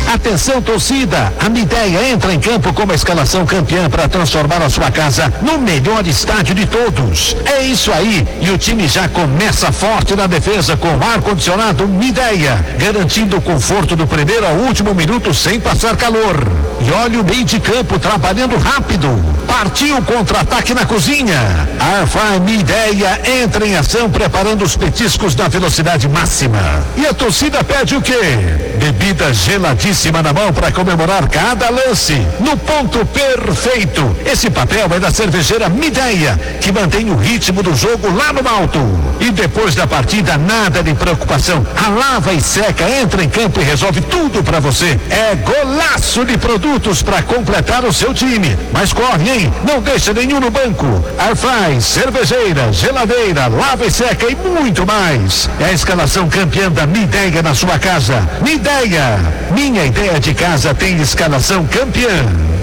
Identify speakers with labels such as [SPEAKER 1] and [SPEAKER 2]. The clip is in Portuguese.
[SPEAKER 1] Atenção, torcida, a Mideia entra em campo com uma escalação campeã para transformar a sua casa no melhor estádio de todos. É isso aí, e o time já começa forte na defesa com ar-condicionado Mideia, garantindo o conforto do primeiro ao último minuto sem passar calor. E olha o meio de campo trabalhando rápido. Partiu o contra-ataque na cozinha. Airfry Mideia entra em ação preparando os petiscos na velocidade máxima. E a torcida pede o quê? Bebida geladíssima na mão para comemorar cada lance. No ponto perfeito. Esse papel é da cervejeira Mideia, que mantém o ritmo do jogo lá no alto. E depois da partida, nada de preocupação. A Lava e Seca entra em campo e resolve tudo para você. É golaço de produtos para completar o seu time. Mas corre, hein? Não deixa nenhum no banco. Airfry, cervejeira, geladeira, Lava e Seca e muito mais. É a escalação campeã da Mideia na sua casa. Mideia, minha ideia de casa tem escalação campeã.